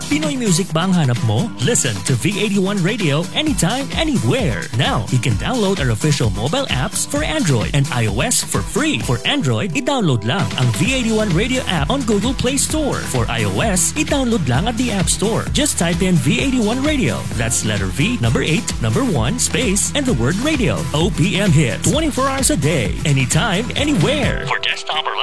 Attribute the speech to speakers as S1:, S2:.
S1: Pinoy music ba ang hanap mo? Listen to V81 Radio anytime, anywhere. Now, you can download our official mobile apps for Android and iOS for free. For Android, i-download lang ang V81 Radio app on Google Play Store. For iOS, i-download lang at the App Store. Just type in V81 Radio. That's letter V, number 8, number 1, space, and the word radio. OPM hits 24 hours a day, anytime, anywhere. For desktop or